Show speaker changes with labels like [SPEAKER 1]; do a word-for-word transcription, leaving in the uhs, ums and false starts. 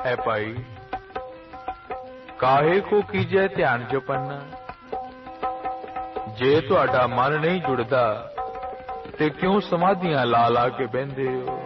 [SPEAKER 1] है भाई, काहे को कीजे ध्यान जपना। जे तुहाडा मन नहीं जुड़दा ते क्यों समाधियां ला ला के बहिंदे हो।